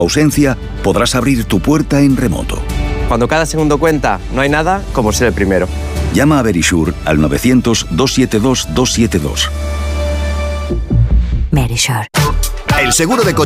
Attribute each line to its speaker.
Speaker 1: ausencia, podrás abrir tu puerta en remoto.
Speaker 2: Cuando cada segundo cuenta, no hay nada como ser el primero.
Speaker 1: Llama a Verisure al 900-272-272.
Speaker 3: Verisure.
Speaker 4: El seguro de coche